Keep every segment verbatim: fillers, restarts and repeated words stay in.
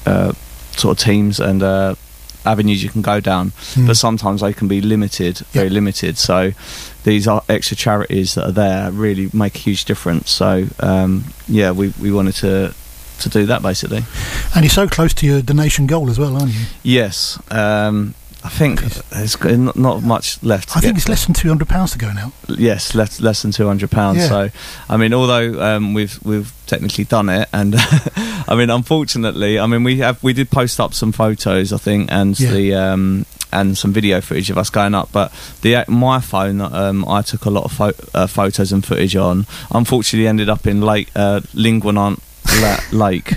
uh, sort of teams and uh, avenues you can go down, mm. but sometimes they can be limited, very yep. limited. So these are extra charities that are there really make a huge difference. So um, yeah, we we wanted to to do that basically. And you're so close to your donation goal as well, aren't you? Yes. Um, I think there's not, not much left. To I think get it's to. less than two hundred pounds to go now. Yes, less less than two hundred pounds. Yeah. So, I mean, although um, we've we've technically done it, and I mean, unfortunately, I mean, we have we did post up some photos, I think, and yeah. the um, and some video footage of us going up. But the my phone, um, I took a lot of pho- uh, photos and footage on. Unfortunately, ended up in Lake uh, Linguinant Lake.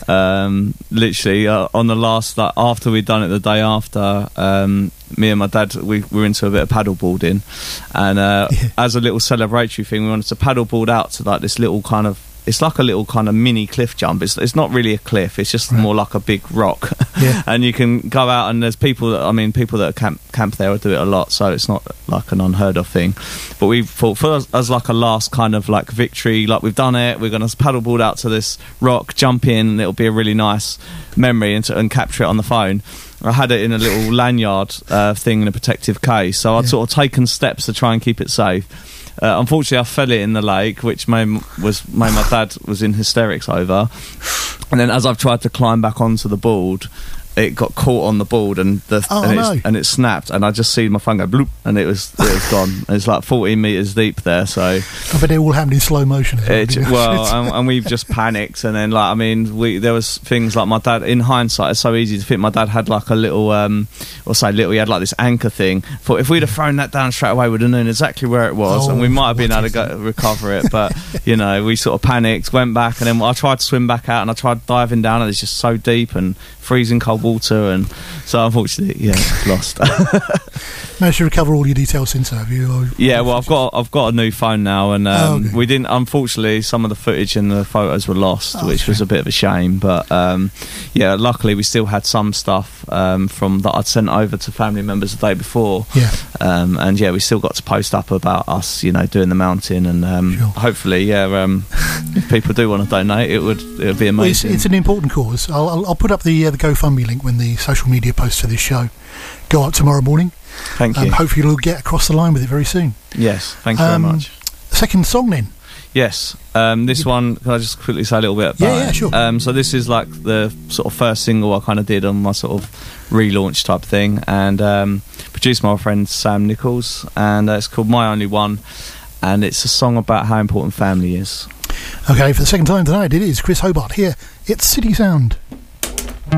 um, literally uh, on the last, like, after we'd done it the day after, um, me and my dad, we were into a bit of paddleboarding, and uh, yeah. as a little celebratory thing, we wanted to paddleboard out to like this little kind of, it's like a little kind of mini cliff jump. It's it's not really a cliff. It's just right. more like a big rock. Yeah. And you can go out, and there's people that, I mean, people that camp camp there will do it a lot. So it's not like an unheard of thing. But we thought for us, as like a last kind of like victory, like we've done it. We're going to paddleboard out to this rock, jump in, and it'll be a really nice memory, and, to, and capture it on the phone. I had it in a little lanyard uh, thing in a protective case. So I'd yeah. sort of taken steps to try and keep it safe. Uh, unfortunately, I fell it in the lake, which made, was, made my dad was in hysterics over. And then as I've tried to climb back onto the board, it got caught on the board, and the oh, and, no. and it snapped, and I just see my phone go bloop, and it was it was gone. And it's like fourteen metres deep there, so I bet it all happened in slow motion. It, well, and, and we've just panicked, and then like I mean, we there was things like my dad. In hindsight, it's so easy to think. My dad had like a little, um, or say little, he had like this anchor thing. Thought if we'd have thrown that down straight away, we'd have known exactly where it was, oh, and we might have been able to go, recover it. But you know, we sort of panicked, went back, and then I tried to swim back out, and I tried diving down, and it's just so deep and freezing cold water, and so unfortunately, yeah, lost. Managed to recover all your details since, have you? Or yeah, well, I've got I've got a new phone now, and um, oh, okay. we didn't. Unfortunately, some of the footage and the photos were lost, oh, which was a bit of a shame. But um, yeah, luckily we still had some stuff um, from that I'd sent over to family members the day before. Yeah, um, and yeah, we still got to post up about us, you know, doing the mountain, and um, sure. hopefully, yeah, um, if people do want to donate, it would it would be amazing. Well, it's, it's an important cause. I'll, I'll, I'll put up the uh, the GoFundMe link when the social media posts for this show go up tomorrow morning. Thank you. Um, hopefully you'll get across the line with it very soon. Yes, thank you um, very much. Second song then? Yes, um, this one, can I just quickly say a little bit about yeah, yeah, it? sure. Um, so this is like the sort of first single I kind of did on my sort of relaunch type thing, and um, produced by my friend Sam Nichols, and uh, it's called My Only One, and it's a song about how important family is. Okay, for the second time tonight, it is Chris Hobart here. It's City Sound.